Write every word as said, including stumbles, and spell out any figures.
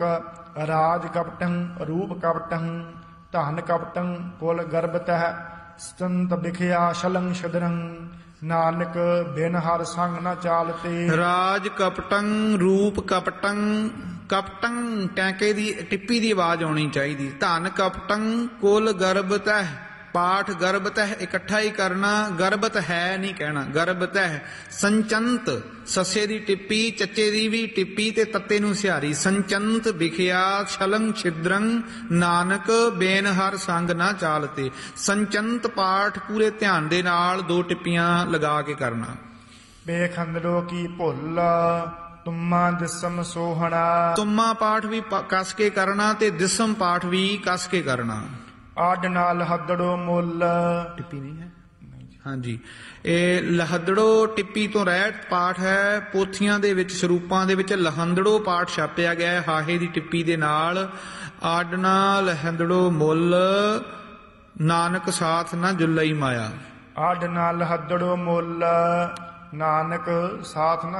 ਰਾਜ ਕਪਟੰ ਰੂਪ ਕਪਟੰ ਧਨ ਕਪਟੰ ਕੁਲ ਗਰਭਤః ਸੰਤ ਬਿਖਿਆ ਸ਼ਲੰ ਸ਼ਦਰੰ ਨਾਨਕ ਬਿਨ ਹਰ ਸੰਗ ਨ ਚਾਲਤੇ। ਰਾਜ ਕਪਟੰ ਰੂਪ ਕਪਟੰ ਕਪਟੰ ਟੈਂਕੇ ਦੀ ਟਿੱਪੀ ਦੀ ਆਵਾਜ਼ ਆਉਣੀ ਚਾਹੀਦੀ। ਧਨ ਕਪਟੰ ਕੁਲ ਗਰਭਤః ਪਾਠ ਗਰਭਤଃ ਇਕੱਠਾ ਹੀ ਕਰਨਾ, ਗਰਭਤ ਹੈ ਨਹੀਂ ਕਹਿਣਾ, ਗਰਭਤଃ। ਸੰਚੰਤ ਸੱਸੇ ਦੀ ਟਿੱਪੀ ਚੱਚੇ ਦੀ ਵੀ ਟਿੱਪੀ ਤੇ ਤੱਤੇ ਨੂੰ ਸਿਹਾਰੀ। ਸੰਚੰਤ ਵਿਖਿਆ ਛਲੰ ਛਿਦਰੰ ਨਾਨਕ ਬੇਨ ਹਰ ਸੰਗ ਨਾ ਚਾਲਤੇ। ਸੰਚੰਤ ਪਾਠ ਪੂਰੇ ਧਿਆਨ ਦੇ ਨਾਲ ਦੋ ਟਿੱਪੀਆਂ ਲਗਾ ਕੇ ਕਰਨਾ। ਬੇਖੰਦੜੋ ਕੀ ਭੁੱਲ ਤੁਮਾ ਦਿਸਮ ਸੋਹਣਾ। ਤੁਮਾ ਪਾਠ ਵੀ ਕੱਸ ਕੇ ਕਰਨਾ ਤੇ ਦਿਸਮ ਪਾਠ ਵੀ ਕੱਸ ਕੇ ਕਰਨਾ। ਆਡ ਨਾਲ ਹੱਦੜੋ ਮੁੱਲ ਟਿੱਪੀ ਨਹੀਂ ਹੈ ਹਾਂਜੀ। ਇਹ ਲਹਦੜੋ ਟਿੱਪੀ ਤੋਂ ਰਹਿਤ ਪਾਠ ਹੈ। ਪੋਥੀਆਂ ਦੇ ਵਿੱਚ ਸਰੂਪਾਂ ਦੇ ਵਿੱਚ ਲਹੰਦੜੋ ਪਾਠ ਛਾਪਿਆ ਗਿਆ ਹੈ ਹਾਹੇ ਦੀ ਟਿੱਪੀ ਦੇ ਨਾਲ। ਆਡ ਨਾਲ ਲਹੰਦੜੋ ਮੁੱਲ ਨਾਨਕ ਸਾਥ ਨਾ ਜੁਲਈ ਮਾਇਆ। ਆਡ ਨਾਲ ਹੱਦੜੋ ਮੁੱਲ ਨਾਨਕ ਸਾਥ ਨਾ